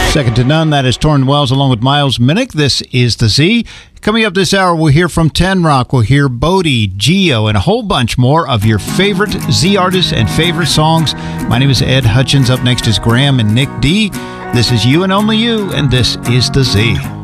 Second to none, that is Torrin Wells along with Miles Minnick. This is The Z. Coming up this hour, we'll hear from Ten Rock, we'll hear Bodie, Geo, and a whole bunch more of your favorite Z artists and favorite songs. My name is Ed Hutchins. Up next is Graham and Nick D. This is You and Only You, and this is The Z.